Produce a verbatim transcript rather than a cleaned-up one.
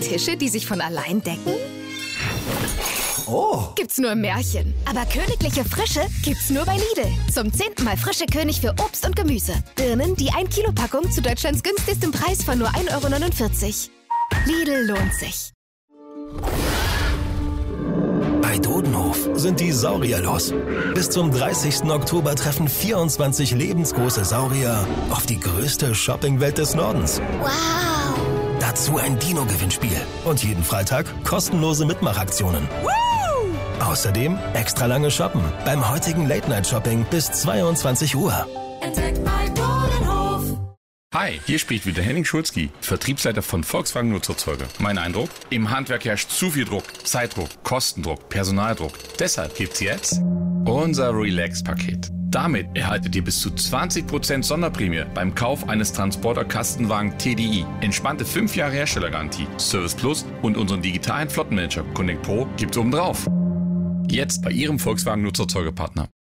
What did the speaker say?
Tische, die sich von allein decken? Oh! Gibt's nur im Märchen. Aber königliche Frische gibt's nur bei Lidl. Zum zehnten Mal frische König für Obst und Gemüse. Birnen, die ein Kilo Packung zu Deutschlands günstigstem Preis von nur ein Euro neunundvierzig. Lidl lohnt sich. Bei Dodenhof sind die Saurier los. Bis zum dreißigsten Oktober treffen vierundzwanzig lebensgroße Saurier auf die größte Shoppingwelt des Nordens. Wow! Dazu ein Dino-Gewinnspiel und jeden Freitag kostenlose Mitmachaktionen. Woo! Außerdem extra lange Shoppen beim heutigen Late-Night-Shopping bis zweiundzwanzig Uhr. Entdeckt bei Dodenhof. Hi, hier spricht wieder Henning Schulzki, Vertriebsleiter von Volkswagen Nutzerzeuge. Mein Eindruck? Im Handwerk herrscht zu viel Druck, Zeitdruck, Kostendruck, Personaldruck. Deshalb gibt's jetzt unser Relax-Paket. Damit erhaltet ihr bis zu zwanzig Prozent Sonderprämie beim Kauf eines Transporter-Kastenwagen T D I. Entspannte fünf Jahre Herstellergarantie, Service Plus und unseren digitalen Flottenmanager Connect Pro gibt's obendrauf. Jetzt bei Ihrem Volkswagen Nutzerzeugepartner.